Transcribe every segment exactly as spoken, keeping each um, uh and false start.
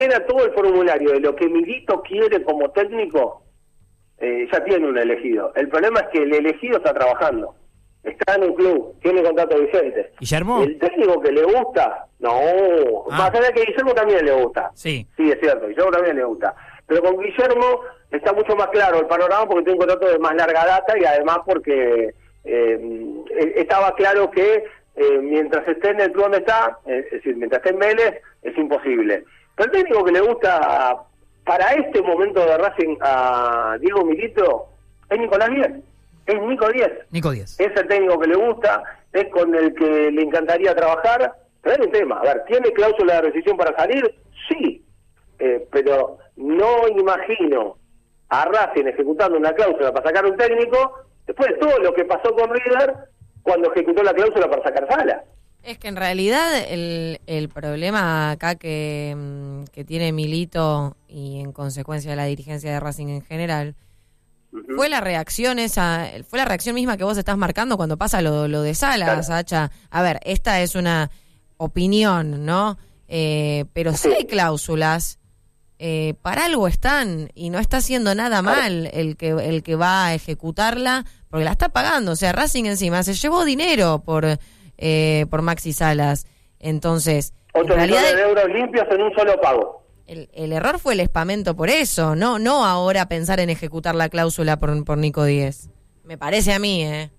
llena todo el formulario de lo que Milito quiere como técnico, eh, ya tiene un elegido. El problema es que el elegido está trabajando. Está en un club, tiene contrato vigente. ¿Guillermo? El técnico que le gusta, no, ah. más allá de que Guillermo también le gusta. Sí. Sí, es cierto, Guillermo también le gusta. Pero con Guillermo está mucho más claro el panorama porque tiene un contrato de más larga data y además porque eh, estaba claro que eh, mientras esté en el club donde está, eh, es decir, mientras esté en Vélez, es imposible. Pero el técnico que le gusta para este momento de Racing a Diego Milito es Nicolás Díez. Es Nico Díez. Nico Díez. Es el técnico que le gusta, es con el que le encantaría trabajar. Pero hay un tema, a ver, ¿tiene cláusula de rescisión para salir? Sí, eh, pero no imagino a Racing ejecutando una cláusula para sacar un técnico después de todo lo que pasó con River cuando ejecutó la cláusula para sacar Sala. Es que en realidad el, el problema acá que, que tiene Milito y en consecuencia la dirigencia de Racing en general uh-huh. fue la reacción esa, fue la reacción misma que vos estás marcando cuando pasa lo, lo de Salas, claro. Sacha. A ver, esta es una opinión, ¿no? Eh, pero sí. Si hay cláusulas, eh, para algo están y no está haciendo nada mal el que el que va a ejecutarla porque la está pagando. O sea, Racing encima se llevó dinero por eh, por Maxi Salas. Entonces, ocho millones de euros limpios en un solo pago. El, el error fue el espamento por eso, no no ahora pensar en ejecutar la cláusula por, por Nico Díez. Me parece a mí, ¿eh?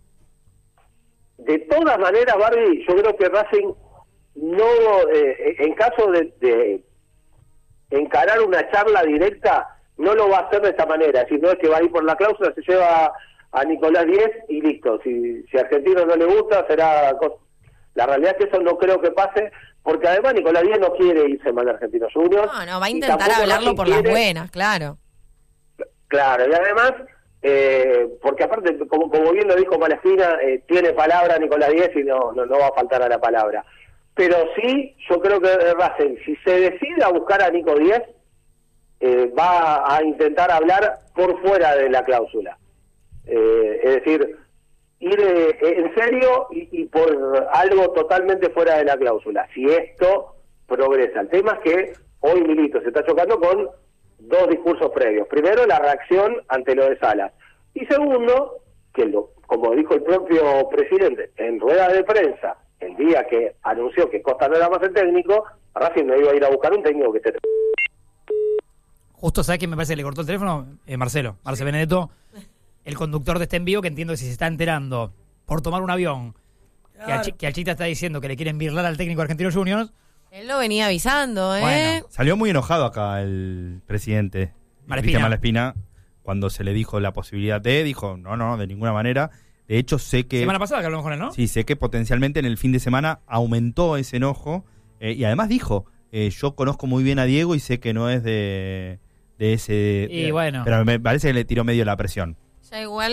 De todas maneras, Barbie, yo creo que Racing no, eh, en caso de, de encarar una charla directa, no lo va a hacer de esta manera. Si no es que va a ir por la cláusula, se lleva a Nicolás Díez y listo. Si, si a Argentino no le gusta, será... La realidad es que eso no creo que pase, porque además Nicolás Díez no quiere irse mal de Argentinos Juniors. No, no, va a intentar hablarlo por quiere... las buenas, claro. Claro, y además, eh, porque aparte, como, como bien lo dijo Malespina, eh, tiene palabra Nicolás Díez y no, no, no va a faltar a la palabra. Pero sí, yo creo que Racing, si se decide a buscar a Nico Díez, eh, va a intentar hablar por fuera de la cláusula. Eh, es decir, ir eh, en serio y, y por algo totalmente fuera de la cláusula. Si esto progresa. El tema es que hoy Milito se está chocando con dos discursos previos. Primero, la reacción ante lo de Salas. Y segundo, que lo, como dijo el propio presidente en rueda de prensa, el día que anunció que Costa no era más el técnico, Racing no iba a ir a buscar un técnico que esté... Justo, ¿sabes quién me parece que le cortó el teléfono? Eh, Marcelo, Marce Benedetto, el conductor de este envío, que entiendo que si se está enterando por tomar un avión, claro. que, a, que al Chita está diciendo que le quieren birlar al técnico Argentinos Juniors. Él lo venía avisando, ¿eh? Bueno. Salió muy enojado acá el presidente, Malespina. Malespina, cuando se le dijo la posibilidad de, dijo, no, no, de ninguna manera. De hecho, sé que... Semana pasada que hablamos con él, ¿no? Sí, sé que potencialmente en el fin de semana aumentó ese enojo. Eh, y además dijo, eh, yo conozco muy bien a Diego y sé que no es de, de ese... Y de, bueno. Pero me parece que le tiró medio la presión. Ya igual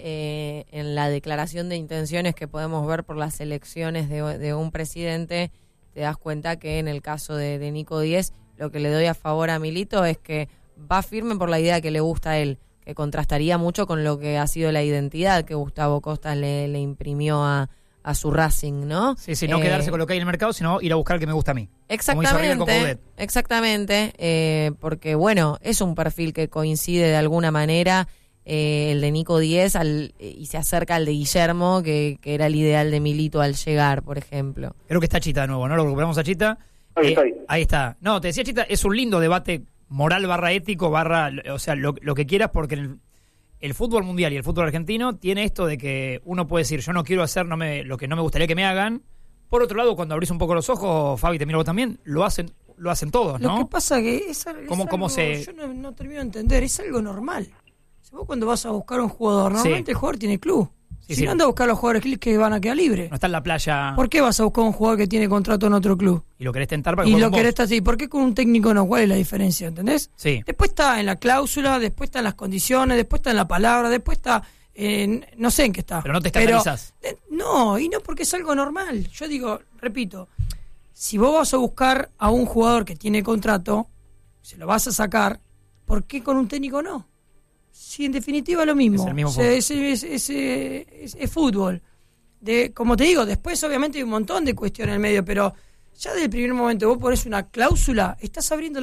eh, en la declaración de intenciones que podemos ver por las elecciones de, de un presidente, te das cuenta que en el caso de, de Nico Díez, lo que le doy a favor a Milito es que va firme por la idea que le gusta a él, que contrastaría mucho con lo que ha sido la identidad que Gustavo Costas le, le imprimió a, a su Racing, ¿no? Sí, sí, no eh, quedarse con lo que hay en el mercado, sino ir a buscar el que me gusta a mí. Exactamente, exactamente, eh, porque bueno, es un perfil que coincide de alguna manera, eh, el de Nico Díez, al, y se acerca al de Guillermo, que, que era el ideal de Milito al llegar, por ejemplo. Creo que está Chita de nuevo, ¿no? Lo recuperamos a Chita. Ahí, eh, ahí está. No, te decía Chita, es un lindo debate moral barra ético, barra, o sea, lo, lo que quieras, porque el, el fútbol mundial y el fútbol argentino tiene esto de que uno puede decir, yo no quiero hacer no me, lo que no me gustaría que me hagan. Por otro lado, cuando abrís un poco los ojos, Fabi, te miro vos también, lo hacen lo hacen todos, ¿no? Lo que pasa que es, es ¿Cómo, algo, cómo se... yo no, no termino de entender, es algo normal. Si vos cuando vas a buscar un jugador, normalmente sí. El jugador tiene club. Sí, si sí. no anda a buscar a los jugadores que van a quedar libres. No está en la playa. ¿Por qué vas a buscar un jugador que tiene contrato en otro club? Y lo querés tentar para que Y juegue lo con querés vos. así. ¿Por qué con un técnico no? ¿Cuál es la diferencia? ¿Entendés? Sí. Después está en la cláusula, después está en las condiciones, después está en la palabra, después está en... No sé en qué está. Pero no te escandalizás. Pero, no, y no porque es algo normal. Yo digo, repito, si vos vas a buscar a un jugador que tiene contrato, se lo vas a sacar, ¿por qué con un técnico no? Sí, en definitiva es lo mismo. Es el mismo o sea, es, es, es, es, es fútbol. De, como te digo, después obviamente hay un montón de cuestiones en el medio, pero ya desde el primer momento vos pones una cláusula, estás abriendo